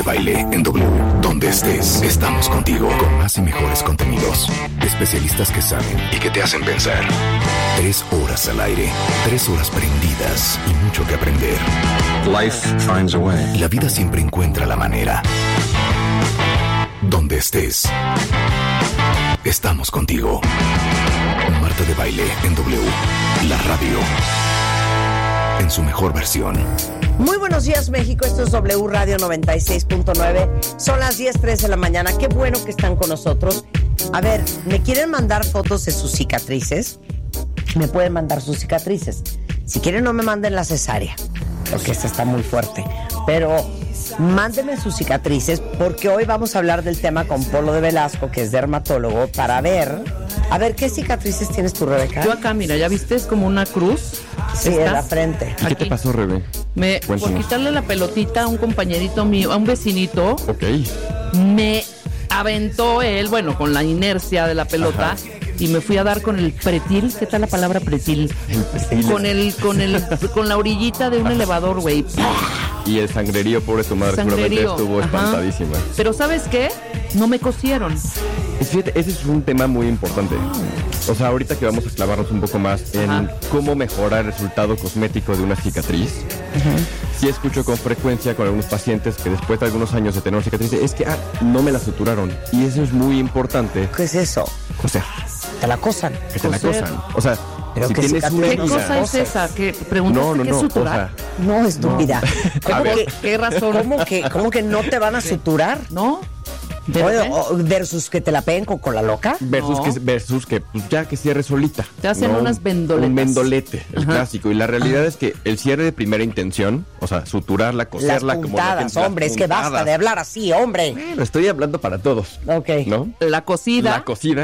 Baile en W. Donde estés, estamos contigo con más y mejores contenidos. Especialistas que saben y que te hacen pensar. 3 horas al aire, 3 horas prendidas y mucho que aprender. Life finds a way. La vida siempre encuentra la manera. Donde estés, estamos contigo. Marta de Baile en W. La radio en su mejor versión. Muy buenos días, México. Esto es W Radio 96.9. Son las 10:13 de la mañana. Qué bueno que están con nosotros. A ver, ¿me quieren mandar fotos de sus cicatrices? Me pueden mandar sus cicatrices. Si quieren, no me manden la cesárea, porque esta está muy fuerte. Pero mándenme sus cicatrices, porque hoy vamos a hablar del tema con Polo de Velasco, que es dermatólogo, para ver... A ver, ¿qué cicatrices tienes tú, Rebeca? Yo acá, mira, ¿ya viste? Es como una cruz. Sí, en la frente. ¿Y qué te pasó, Rebe? Por quitarle la pelotita a un compañerito mío, a un vecinito. Ok. Me aventó él, bueno, con la inercia de la pelota. Ajá. Y me fui a dar con el pretil. ¿Qué tal la palabra pretil? Con la orillita de un elevador, güey. Y el sangrerío, pobre tu madre, seguramente estuvo espantadísima. Pero ¿sabes qué? No me cosieron. Fíjate, ese es un tema muy importante. O sea, ahorita que vamos a clavarnos un poco más en cómo mejorar el resultado cosmético de una cicatriz. Sí escucho con frecuencia con algunos pacientes que después de algunos años de tener una cicatriz, es que no me la suturaron. Y eso es muy importante. ¿Qué es eso? Coser. Te la cosan. Que te la cosan. O sea, pero si tienes una ¿qué cosa es esa? ¿Qué preguntaste? ¿Qué es suturar? O sea, no, estúpida. ¿Qué razón? ¿Cómo que no te van a suturar? ¿No? Versus que te la peguen con cola loca. Versus que pues ya que cierre solita. Te hacen unas vendoletas. Un vendolete, el clásico. Y la realidad es que el cierre de primera intención, o sea, suturarla, coserla, las puntadas, como hombre, es que basta de hablar así, hombre. Bueno, estoy hablando para todos. Ok. ¿No? La cosida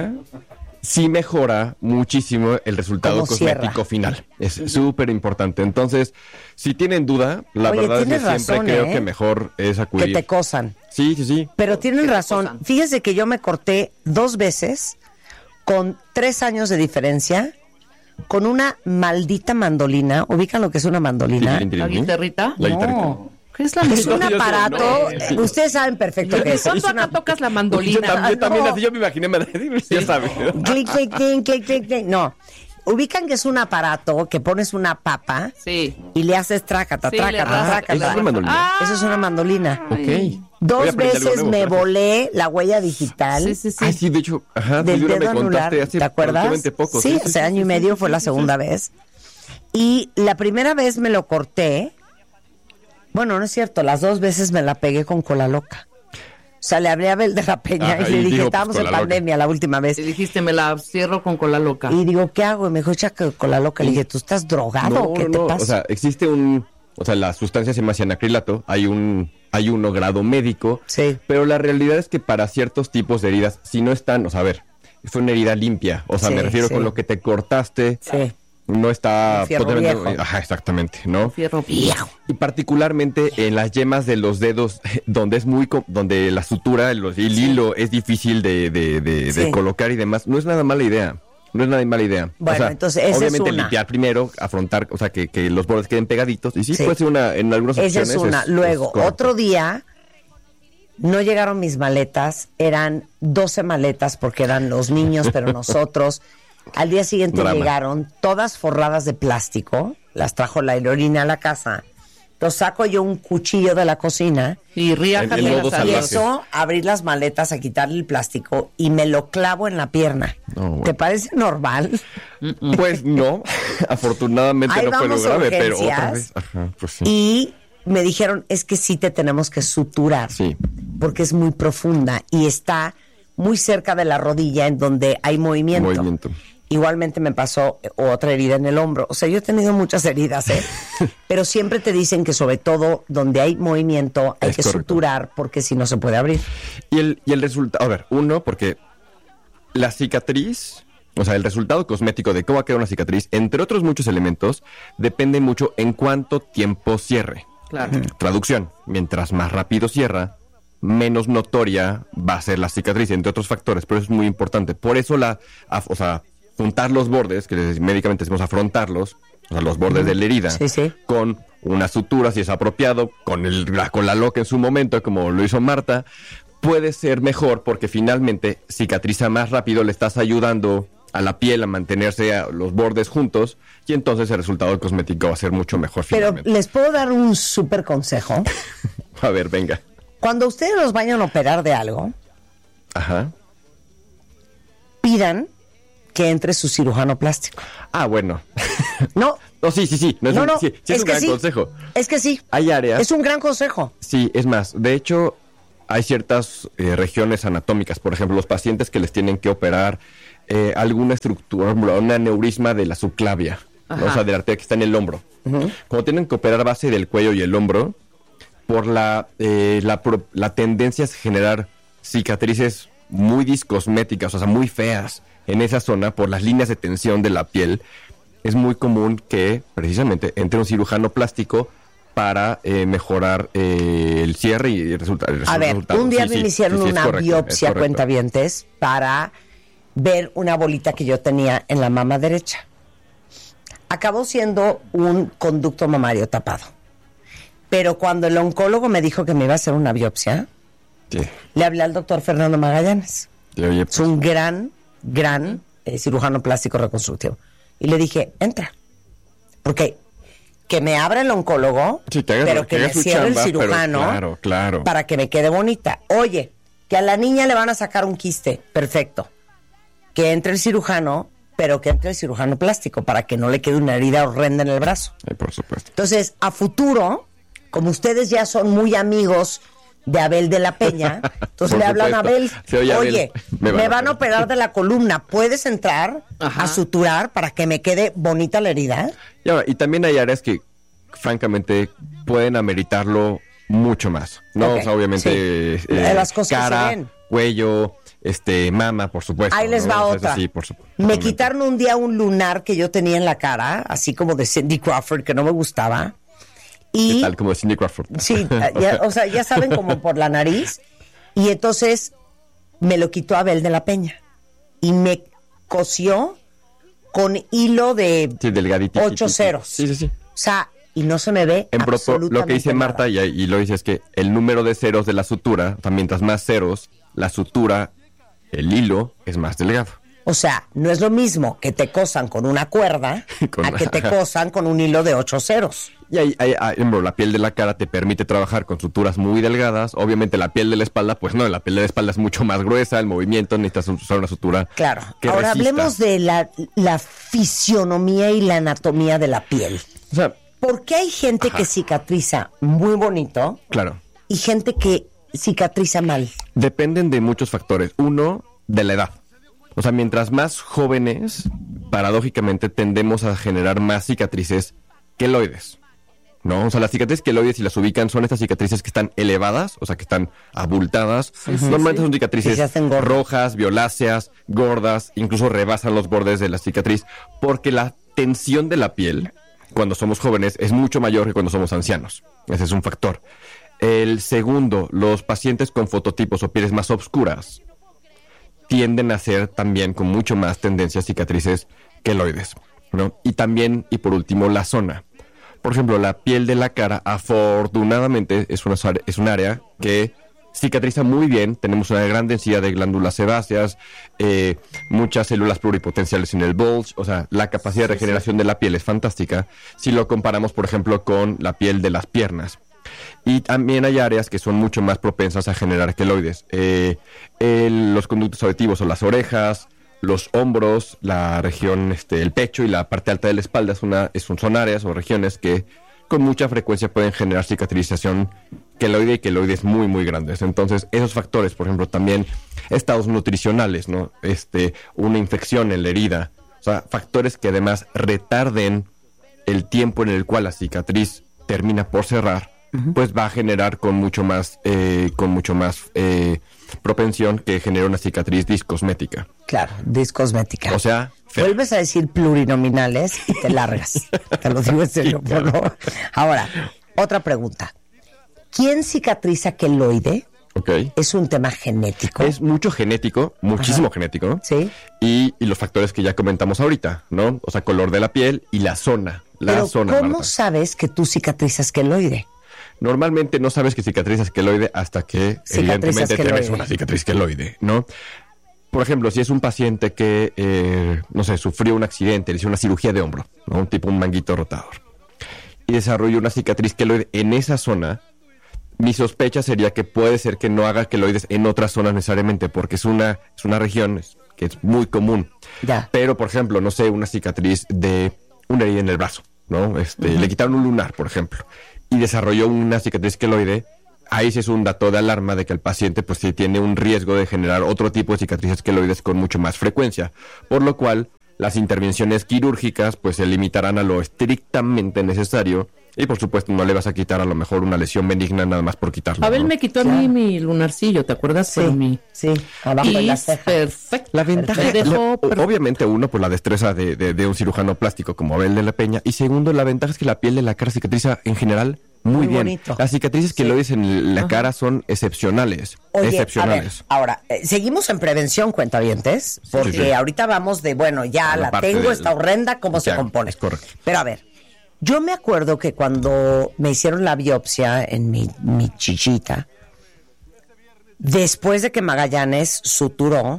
sí mejora muchísimo el resultado cosmético final. Es súper importante. Entonces, si tienen duda, la verdad es que siempre creo que mejor es acudir. Que te cosan. Sí. Pero tienen razón. Fíjese que yo me corté 2 veces con 3 años de diferencia con una maldita mandolina. ¿Ubican lo que es una mandolina? ¿La guitarrita? La guitarrita. No. ¿Qué es la Es un aparato, ustedes saben perfecto qué es. ¿Cuánto acá tocas la mandolina? Yo también así, yo me imaginé, ya sabes. Clic, clic, clic, clic, clic, clic. No. Ubican que es un aparato que pones una papa y le haces trácata. ¿Eso es una mandolina? Eso es una mandolina. Ok. 2 veces me volé la huella digital. Sí. Ay, sí, de hecho, del dedo anular, ¿te acuerdas? Poco. Sí, hace año y medio fue la segunda vez. Y la primera vez me lo corté. Bueno, no es cierto, las 2 veces me la pegué con cola loca. O sea, le hablé a Abel de la Peña y le dije, estábamos en pandemia la última vez. Y dijiste, me la cierro con cola loca. Y digo, ¿qué hago? Y me dijo, echa cola loca. Le dije, ¿tú estás drogado? ¿Qué te pasa? O sea, existe la sustancia se llama cianacrilato, hay un grado médico. Sí. Pero la realidad es que para ciertos tipos de heridas, si no están, o sea, a ver, fue una herida limpia. O sea, me refiero con lo que te cortaste. Sí. No está fierro viejo. Ajá, exactamente, ¿no? Fierro viejo. Y particularmente en las yemas de los dedos, donde la sutura, el hilo es difícil de colocar y demás, no es nada mala idea. Bueno, o sea, entonces esa obviamente es una. Limpiar primero, afrontar, o sea, que los bordes queden pegaditos. Y sí. Puede ser una, en algunas ocasiones. Esa es una. Luego, otro día, no llegaron mis maletas, eran 12 maletas porque eran los niños, pero nosotros. Al día siguiente llegaron todas forradas de plástico, las trajo la aerolínea a la casa. Entonces saco yo un cuchillo de la cocina y empiezo a abrir las maletas, a quitarle el plástico y me lo clavo en la pierna. ¿Te parece normal? Pues no, afortunadamente ahí no fue lo grave, pero otra vez. Pues sí. Y me dijeron, es que sí te tenemos que suturar, porque es muy profunda y está muy cerca de la rodilla en donde hay movimiento. Igualmente me pasó otra herida en el hombro. O sea, yo he tenido muchas heridas, pero siempre te dicen que sobre todo donde hay movimiento hay que suturar porque si no se puede abrir. Y el resultado, a ver, porque la cicatriz, o sea, el resultado cosmético de cómo va a quedar una cicatriz, entre otros muchos elementos, depende mucho en cuánto tiempo cierre. Claro. Traducción, mientras más rápido cierra, menos notoria va a ser la cicatriz, entre otros factores, pero eso es muy importante. Por eso juntar los bordes, que médicamente decimos afrontarlos, o sea, los bordes de la herida, Sí. con una sutura, si es apropiado, con la loca en su momento, como lo hizo Marta, puede ser mejor porque finalmente cicatriza más rápido, le estás ayudando a la piel a mantenerse los bordes juntos y entonces el resultado del cosmético va a ser mucho mejor finalmente. Pero les puedo dar un súper consejo. A ver, venga. Cuando ustedes los vayan a operar de algo, Ajá. pidan que entre su cirujano plástico. Ah, bueno. No. No, sí. No, es un gran consejo. Es que sí. Hay áreas. Es un gran consejo. Sí, es más. De hecho, hay ciertas regiones anatómicas. Por ejemplo, los pacientes que les tienen que operar alguna estructura, un aneurisma de la subclavia, ¿no? O sea, de la arteria que está en el hombro. Cuando tienen que operar base del cuello y el hombro, por la tendencia es generar cicatrices muy discosméticas, o sea, muy feas en esa zona por las líneas de tensión de la piel, es muy común que precisamente entre un cirujano plástico para mejorar el cierre y el resultado. A ver, un día me hicieron una biopsia, cuentavientes, para ver una bolita que yo tenía en la mama derecha. Acabó siendo un conducto mamario tapado. Pero cuando el oncólogo me dijo que me iba a hacer una biopsia, le hablé al doctor Fernando Magallanes. Oye, es un gran cirujano plástico reconstructivo. Y le dije, entra. Porque que me abra el oncólogo, pero que me cierre el cirujano, claro, para que me quede bonita. Oye, que a la niña le van a sacar un quiste, perfecto. Que entre el cirujano, pero que entre el cirujano plástico, para que no le quede una herida horrenda en el brazo. Por supuesto. Entonces, a futuro, como ustedes ya son muy amigos de Abel de la Peña, entonces le hablan a Abel, oye, me van a operar de la columna, ¿puedes entrar a suturar para que me quede bonita la herida? Y también hay áreas que, francamente, pueden ameritarlo mucho más, ¿no? Okay. O sea, obviamente, las cosas cara, se ven. cuello, mama, por supuesto. Ahí les va otra. Sí, por supuesto. Me quitaron un día un lunar que yo tenía en la cara, así como de Cindy Crawford, que no me gustaba. Y, ¿qué tal? Como de Cindy Crawford. Sí, ya saben, como por la nariz. Y entonces me lo quitó Abel de la Peña. Y me cosió con hilo de 8 ceros. Sí. O sea, y no se me ve absolutamente lo que dice nada. Marta, y lo dice, es que el número de ceros de la sutura, o sea, mientras más ceros, la sutura, el hilo, es más delgado. O sea, no es lo mismo que te cosan con una cuerda a que te cosan con un hilo de 8 ceros. Y la piel de la cara te permite trabajar con suturas muy delgadas. Obviamente la piel de la espalda, pues no, la piel de la espalda es mucho más gruesa, el movimiento, necesitas usar una sutura. Claro. Que ahora resista. hablemos de la fisionomía y la anatomía de la piel. O sea, ¿por qué hay gente que cicatriza muy bonito? Claro. Y gente que cicatriza mal. Dependen de muchos factores. Uno, de la edad. O sea, mientras más jóvenes, paradójicamente tendemos a generar más cicatrices queloides, ¿no? O sea, las cicatrices queloides, si las ubican, son estas cicatrices que están elevadas, o sea, que están abultadas. Normalmente son cicatrices rojas, violáceas, gordas, incluso rebasan los bordes de la cicatriz, porque la tensión de la piel, cuando somos jóvenes, es mucho mayor que cuando somos ancianos. Ese es un factor. El segundo, los pacientes con fototipos o pieles más oscuras tienden a ser también con mucho más tendencia a cicatrices queloides, ¿no? Y también, y por último, la zona. Por ejemplo, la piel de la cara, afortunadamente, es un área que cicatriza muy bien. Tenemos una gran densidad de glándulas sebáceas, muchas células pluripotenciales en el bulge. O sea, la capacidad de regeneración de la piel es fantástica si lo comparamos, por ejemplo, con la piel de las piernas. Y también hay áreas que son mucho más propensas a generar queloides. Los conductos auditivos son las orejas, los hombros, la región, el pecho y la parte alta de la espalda son áreas o regiones que con mucha frecuencia pueden generar cicatrización queloide y queloides muy, muy grandes. Entonces, esos factores, por ejemplo, también estados nutricionales, ¿no? Una infección en la herida. O sea, factores que además retarden el tiempo en el cual la cicatriz termina por cerrar, pues va a generar con mucho más propensión que genere una cicatriz discosmética. Claro, discosmética. O sea, vuelves a decir plurinominales y te largas. Te lo digo en serio, claro. ¿no? Ahora, otra pregunta. ¿Quién cicatriza queloide? Okay. Es un tema genético. Es mucho genético, muchísimo genético. Sí. Y los factores que ya comentamos ahorita, ¿no? O sea, color de la piel y la zona la Pero zona, ¿cómo Marta. sabes que tú cicatrizas queloide? Normalmente no sabes que cicatrizas queloide hasta que Cicatrizas evidentemente queloide. tienes una cicatriz queloide, ¿no? Por ejemplo, si es un paciente que, no sé, sufrió un accidente, le hizo una cirugía de hombro, ¿no? Un tipo un manguito rotador, y desarrolló una cicatriz queloide en esa zona, mi sospecha sería que puede ser que no haga queloides en otras zonas necesariamente, porque es una región que es muy común. Ya. Pero, por ejemplo, no sé, una cicatriz de una herida en el brazo, ¿no? Le quitaron un lunar, por ejemplo, y desarrolló una cicatriz queloide. Ahí sí es un dato de alarma de que el paciente pues sí tiene un riesgo de generar otro tipo de cicatrices queloides con mucho más frecuencia, por lo cual las intervenciones quirúrgicas pues se limitarán a lo estrictamente necesario y por supuesto no le vas a quitar a lo mejor una lesión benigna nada más por quitarlo. Abel ¿no? me quitó a mí mi lunarcillo, ¿te acuerdas? Sí, Pero mi... sí, abajo de Y la ceja. perfecto. La ventaja, Me dejó obviamente uno, por la destreza de un cirujano plástico como Abel de la Peña, y segundo, la ventaja es que la piel de la cara cicatriza en general muy bien. bonito. Las cicatrices queloides en la cara son excepcionales. Oye, excepcionales. a ver, ahora, seguimos en prevención, cuentavientes, porque sí. ahorita vamos de, bueno, ya A la la parte tengo, del- está horrenda, ¿cómo se Ya, compone? es correcto. Pero a ver, yo me acuerdo que cuando me hicieron la biopsia en mi chichita, después de que Magallanes suturó,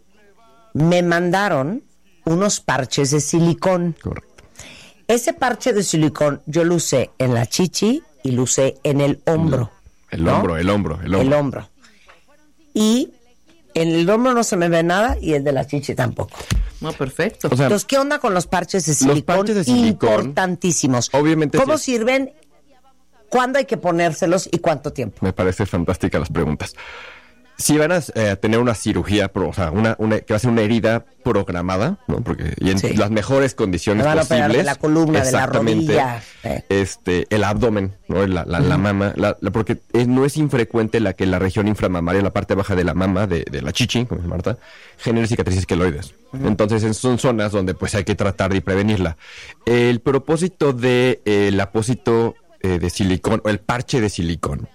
me mandaron unos parches de silicón. Correcto. Ese parche de silicón yo lo usé en la chichi y lo usé en el hombro. El ¿no? hombro. El hombro. Y en el hombro no se me ve nada y el de la chichi tampoco. No, perfecto. O sea, Entonces, ¿qué onda con los parches de silicón? parches de silicón, Importantísimos. obviamente ¿Cómo sí. sirven? ¿Cuándo hay que ponérselos y cuánto tiempo? me parece fantástica las preguntas. Si van a tener una cirugía, o sea, que va a ser una herida programada, ¿no? Porque y en Sí. las mejores condiciones Me van a operar posibles. de la columna, de la exactamente, rodilla. el abdomen, ¿no? La mama, porque no es infrecuente que la región inframamaria, la parte baja de la mama, de la chichi, como dice Marta, genere cicatrices queloides. Entonces, son zonas donde pues hay que tratar de prevenirla. El propósito de apósito de silicón, o el parche de silicón,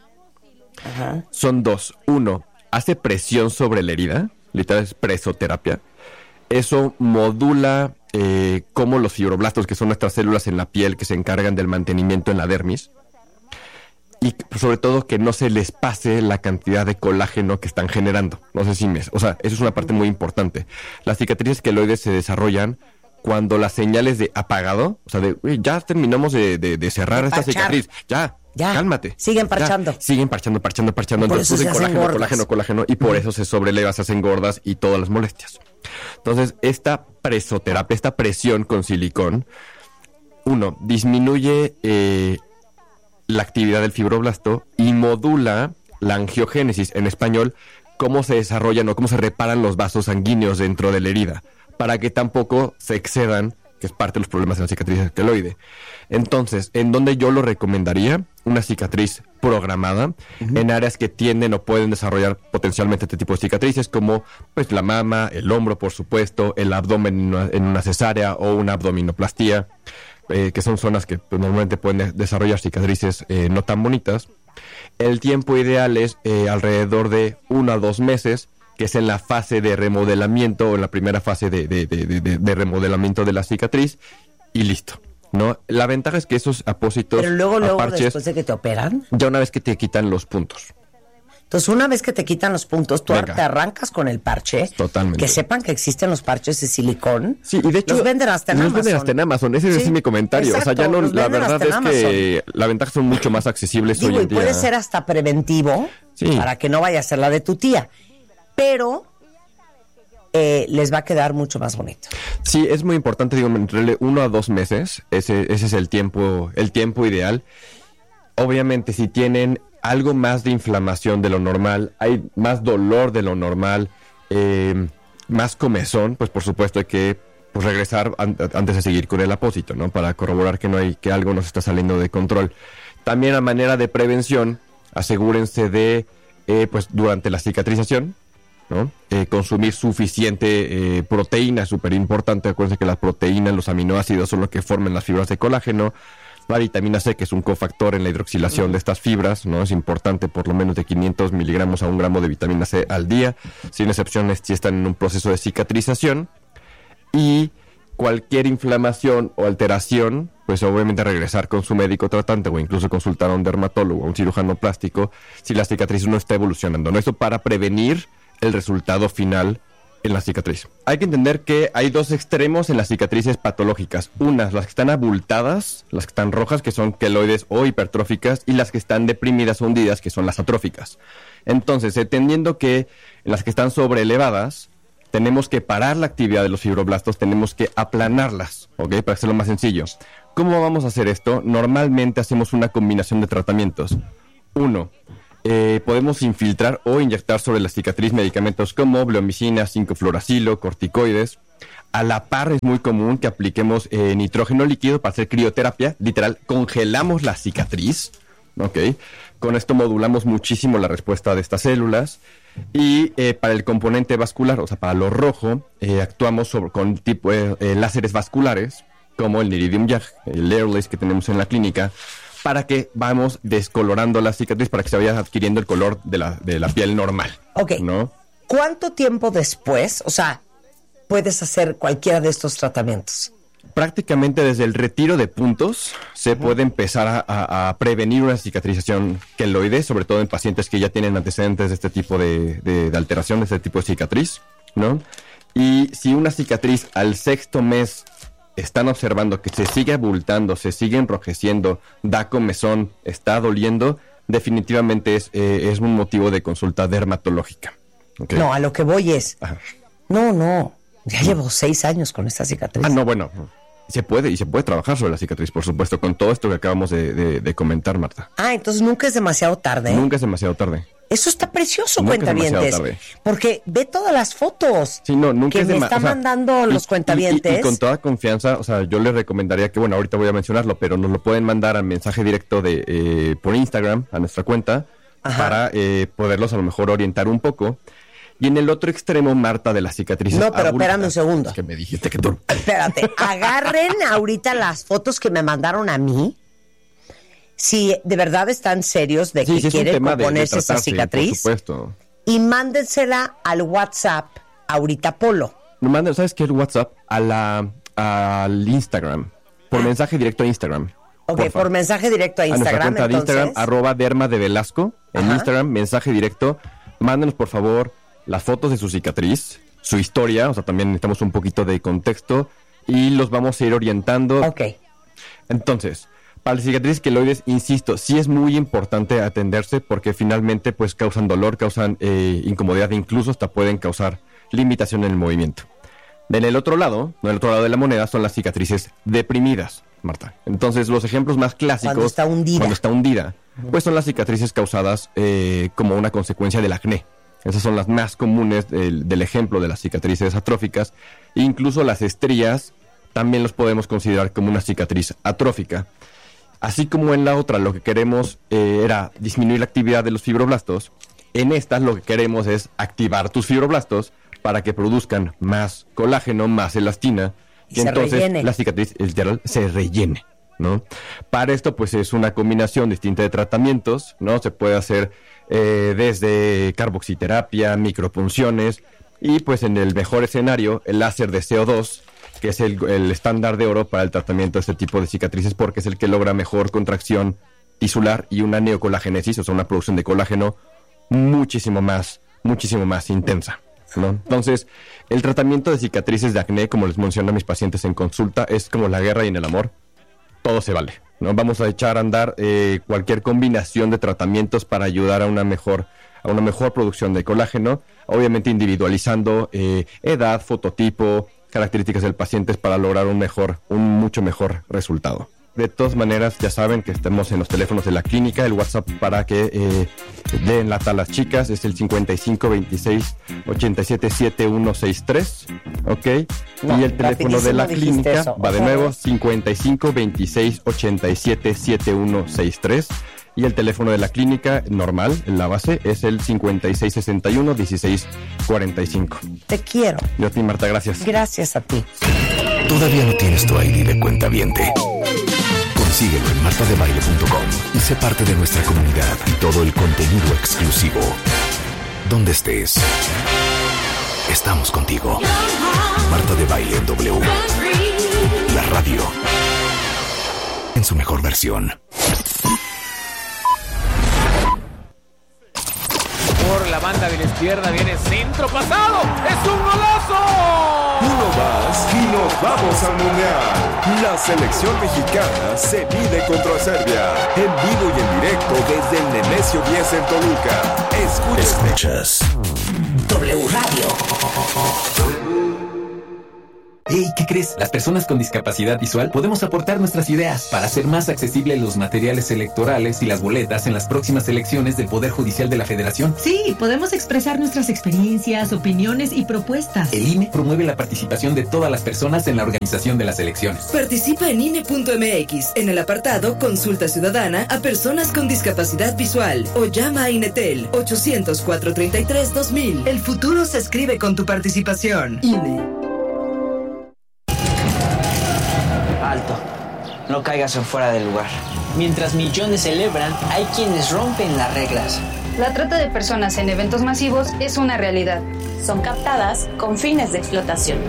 son dos. Uno, hace presión sobre la herida, literal es presoterapia. Eso modula cómo los fibroblastos, que son nuestras células en la piel que se encargan del mantenimiento en la dermis, y sobre todo que no se les pase la cantidad de colágeno que están generando. No sé si o sea, eso es una parte muy importante. Las cicatrices queloides se desarrollan cuando las señales de apagado, o sea, "Uy, ya terminamos de cerrar esta Parchar. cicatriz, ya, cálmate. Siguen Ya, parchando. siguen parchando. Por Entonces eso se producen hacen gordas. colágeno, y por eso se sobreleva, se hacen gordas y todas las molestias. Entonces, esta presoterapia, esta presión con silicón, uno, disminuye la actividad del fibroblasto y modula la angiogénesis, en español, cómo se desarrollan o cómo se reparan los vasos sanguíneos dentro de la herida, para que tampoco se excedan, que es parte de los problemas de la cicatriz queloide. Entonces, ¿en dónde yo lo recomendaría? Una cicatriz programada en áreas que tienden o pueden desarrollar potencialmente este tipo de cicatrices, como pues la mama, el hombro, por supuesto, el abdomen en una cesárea o una abdominoplastía, que son zonas que pues, normalmente pueden desarrollar cicatrices no tan bonitas. El tiempo ideal es alrededor de 1 a 2 meses, que es en la fase de remodelamiento o en la primera fase de remodelamiento de la cicatriz, y listo, ¿no? La ventaja es que esos apósitos, Pero luego, parches, después de que te operan. ya una vez que te quitan los puntos. Entonces, una vez que te quitan los puntos, tú Venga. te arrancas con el parche. Totalmente. Que sepan que existen los parches de silicón. Sí, y de hecho los venden hasta en los Amazon. venden hasta en Amazon. Ese Sí, es mi comentario. exacto, O sea, ya no, los la venden verdad hasta en es que la ventaja son mucho más accesibles Digo, hoy y en día. puede ser hasta preventivo, Sí. para que no vaya a ser la de tu tía. Pero les va a quedar mucho más bonito. Sí, es muy importante, digo, entre 1 a 2 meses. Ese es el tiempo ideal. Obviamente, si tienen algo más de inflamación de lo normal, hay más dolor de lo normal, más comezón, pues por supuesto hay que regresar antes de seguir con el apósito, ¿no? Para corroborar que algo nos está saliendo de control. También a manera de prevención, asegúrense de, pues durante la cicatrización, ¿no? Consumir suficiente proteína, súper importante. Acuérdense que las proteínas, los aminoácidos son los que forman las fibras de colágeno. La vitamina C, que es un cofactor en la hidroxilación de estas fibras, ¿no? Es importante por lo menos de 500 miligramos a 1 gramo de vitamina C al día, sin excepciones si están en un proceso de cicatrización. Y cualquier inflamación o alteración pues obviamente regresar con su médico tratante o incluso consultar a un dermatólogo o un cirujano plástico si la cicatriz no está evolucionando, ¿no? Esto para prevenir el resultado final en la cicatriz. Hay que entender que hay dos extremos en las cicatrices patológicas. Unas, las que están abultadas, las que están rojas, que son queloides o hipertróficas, y las que están deprimidas o hundidas, que son las atróficas. Entonces, entendiendo que las que están sobreelevadas, tenemos que parar la actividad de los fibroblastos, tenemos que aplanarlas, ¿ok? Para hacerlo más sencillo. ¿Cómo vamos a hacer esto? Normalmente hacemos una combinación de tratamientos. Uno, podemos infiltrar o inyectar sobre la cicatriz medicamentos como bleomicina, 5-fluoracilo, corticoides. A la par es muy común que apliquemos nitrógeno líquido para hacer crioterapia. Literal, congelamos la cicatriz, ¿ok? Con esto modulamos muchísimo la respuesta de estas células. Y para el componente vascular, o sea, para lo rojo, actuamos con tipo láseres vasculares, como el Niridium YAG, el Airlace que tenemos en la clínica, para que vamos descolorando la cicatriz para que se vaya adquiriendo el color de la piel normal. Ok. ¿No? ¿Cuánto tiempo después, o sea, puedes hacer cualquiera de estos tratamientos? Prácticamente desde el retiro de puntos se puede empezar a prevenir una cicatrización queloide, sobre todo en pacientes que ya tienen antecedentes de este tipo de alteración, de este tipo de cicatriz, ¿no? Y si una cicatriz al 6º mes están observando que se sigue abultando, se sigue enrojeciendo, da comezón, está doliendo, definitivamente es un motivo de consulta dermatológica. ¿Okay? No, a lo que voy es... Ajá. No, ya llevo 6 años con esta cicatriz. No, bueno, se puede trabajar sobre la cicatriz, por supuesto, con todo esto que acabamos de comentar, Marta. Entonces nunca es demasiado tarde. Nunca es demasiado tarde. Eso está precioso, Nunca cuentavientes. Porque ve todas las fotos nunca que es me están mandando los cuentavientes. Y con toda confianza, o sea, yo les recomendaría que, bueno, ahorita voy a mencionarlo, pero nos lo pueden mandar al mensaje directo por Instagram, a nuestra cuenta, para poderlos a lo mejor orientar un poco. Y en el otro extremo, Marta, de las cicatrices. No, pero espérame un segundo. Es que me dijiste que tú... Espérate, agarren ahorita las fotos que me mandaron a mí. Si de verdad están serios de que quieren componerse esa cicatriz. Por supuesto. Y mándensela al WhatsApp ahorita, Polo. ¿Sabes qué? El WhatsApp al Instagram. Por mensaje directo a Instagram. Ok, por mensaje directo a Instagram. A nuestra cuenta de Instagram, @dermadevelasco. En Instagram, mensaje directo. Mándenos, por favor, las fotos de su cicatriz, su historia. O sea, también necesitamos un poquito de contexto. Y los vamos a ir orientando. Ok. Entonces, para las cicatrices queloides, insisto, sí es muy importante atenderse porque finalmente pues causan dolor, causan incomodidad, incluso hasta pueden causar limitación en el movimiento. En el otro lado, no el otro lado de la moneda, son las cicatrices deprimidas, Marta. Entonces, los ejemplos más clásicos... Cuando está hundida. Pues son las cicatrices causadas como una consecuencia del acné. Esas son las más comunes del ejemplo de las cicatrices atróficas. Incluso las estrías también los podemos considerar como una cicatriz atrófica. Así como en la otra lo que queremos era disminuir la actividad de los fibroblastos, en esta lo que queremos es activar tus fibroblastos para que produzcan más colágeno, más elastina, y entonces rellene. La cicatriz literal se rellene, ¿no? Para esto pues es una combinación distinta de tratamientos, ¿no? Se puede hacer desde carboxiterapia, micropunciones y pues en el mejor escenario el láser de CO2, que es el estándar de oro para el tratamiento de este tipo de cicatrices porque es el que logra mejor contracción tisular y una neocolagénesis, o sea, una producción de colágeno muchísimo más intensa, ¿no? Entonces, el tratamiento de cicatrices de acné, como les menciono a mis pacientes en consulta, es como la guerra y en el amor, todo se vale, ¿no? Vamos a echar a andar cualquier combinación de tratamientos para ayudar a una mejor producción de colágeno, obviamente individualizando edad, fototipo, características del paciente para lograr un mucho mejor resultado. De todas maneras, ya saben que estamos en los teléfonos de la clínica. El WhatsApp para que den lata a las chicas es el 55 26 87 7163, ¿ok? No, y el teléfono de la clínica va de nuevo 55 26 87 7163. Y el teléfono de la clínica normal, en la base, es el 5661-1645. Te quiero. Yo a ti, Marta, gracias. Gracias a ti. ¿Todavía no tienes tu ID de cuentaviente? Consíguelo en martadebaile.com y sé parte de nuestra comunidad y todo el contenido exclusivo. Donde estés, estamos contigo. Marta de Baile en W. La radio. en su mejor versión. Por la banda de la izquierda viene centro pasado. ¡Es un golazo! Uno más y nos vamos al Mundial. La selección mexicana se mide contra Serbia. En vivo y en directo desde el Nemesio 10 en Toluca. Escuchas W Radio. Hey, ¿qué crees? Las personas con discapacidad visual podemos aportar nuestras ideas para hacer más accesibles los materiales electorales y las boletas en las próximas elecciones del Poder Judicial de la Federación. Sí, podemos expresar nuestras experiencias, opiniones y propuestas. El INE promueve la participación de todas las personas en la organización de las elecciones. Participa en INE.mx en el apartado Consulta Ciudadana a personas con discapacidad visual o llama a INETEL 800-433-2000. El futuro se escribe con tu participación. INE. Alto, no caigas en fuera del lugar. Mientras millones celebran, hay quienes rompen las reglas. La trata de personas en eventos masivos es una realidad. Son captadas con fines de explotación.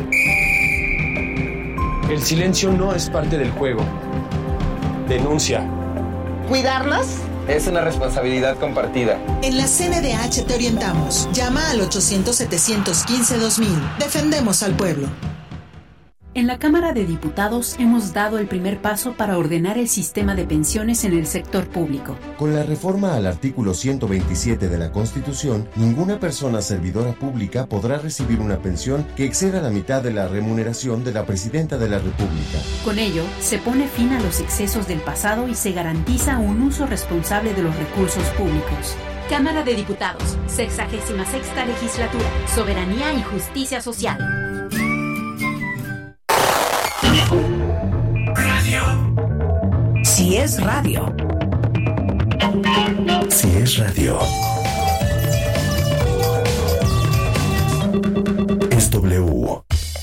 El silencio no es parte del juego. Denuncia. ¿Cuidarnos? Es una responsabilidad compartida. En la CNDH te orientamos. Llama al 800-715-2000. Defendemos al pueblo. En la Cámara de Diputados hemos dado el primer paso para ordenar el sistema de pensiones en el sector público. Con la reforma al artículo 127 de la Constitución, ninguna persona servidora pública podrá recibir una pensión que exceda la mitad de la remuneración de la Presidenta de la República. Con ello, se pone fin a los excesos del pasado y se garantiza un uso responsable de los recursos públicos. Cámara de Diputados, 66ª Legislatura, Soberanía y Justicia Social. Si es radio. Si es radio. Es W.